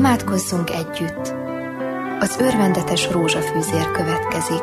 Imádkozzunk együtt! Az örvendetes rózsafűzér következik.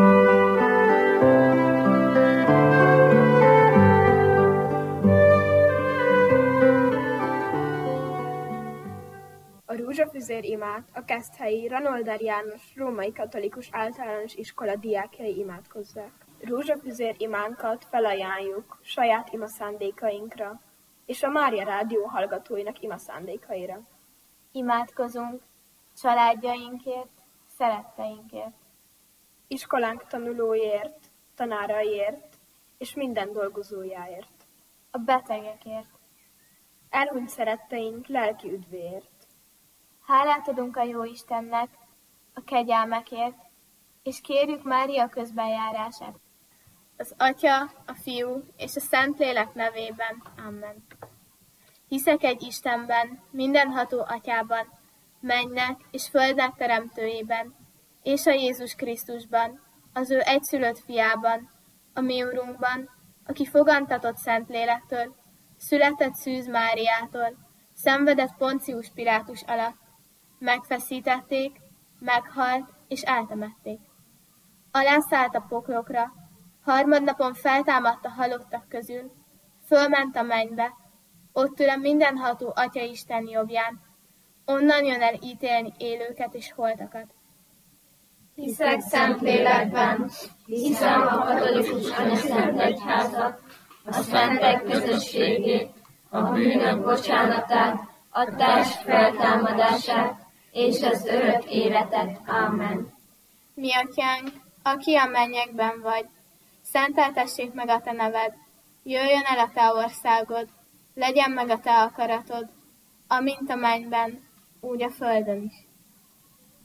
A rózsafüzér imát a Keszthelyi Ranolder János Római Katolikus Általános Iskola diákjai imádkozzák. Rózsafüzér imánkat felajánljuk saját imaszándékainkra és a Mária Rádió hallgatóinak imaszándékaira. Imádkozunk családjainkért, szeretteinkért, iskolánk tanulóiért, tanáraiért és minden dolgozójáért, a betegekért, elhunyt szeretteink lelki üdvéért. Hálát adunk a Jóistennek a kegyelmekért, és kérjük Mária közbenjárását. Az Atya, a Fiú és a Szentlélek nevében. Amen. Hiszek egy Istenben, mindenható Atyában, mennynek és földnek teremtőjében, és a Jézus Krisztusban, az ő egyszülött fiában, a mi Urunkban, aki fogantatott Szentlélektől, született Szűz Máriától, szenvedett Poncius Pilátus alatt, megfeszítették, meghalt és eltemették. Alászállt a poklokra, harmadnapon feltámadt a halottak közül, fölment a mennybe, ott ül a mindenható Atya Isten jobbján, onnan jön el ítélni élőket és holtakat. Hiszek Szentlélekben, hiszem a katolikus anyaszent egyházat, a szentek közösségét, a bűnök bocsánatát, a test feltámadását és az örök életet. Amen. Mi Atyánk, aki a mennyekben vagy, szenteltessék meg a te neved, jöjjön el a te országod, legyen meg a te akaratod, amint a mennyben, úgy a földön is.